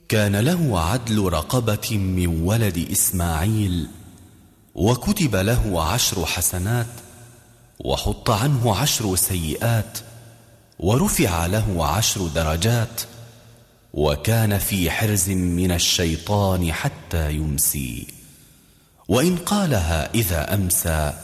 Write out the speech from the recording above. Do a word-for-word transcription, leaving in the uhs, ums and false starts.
كان له عدل رقبة من ولد إسماعيل، وكتب له عشر حسنات وحط عنه عشر سيئات ورفع له عشر درجات، وكان في حرز من الشيطان حتى يمسي، وإن قالها إذا أمسى